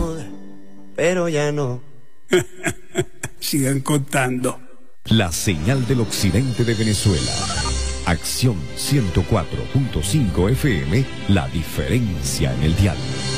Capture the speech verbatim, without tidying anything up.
moda, pero ya no. Sigan contando. La señal del occidente de Venezuela. Acción ciento cuatro punto cinco F M, la diferencia en el dial.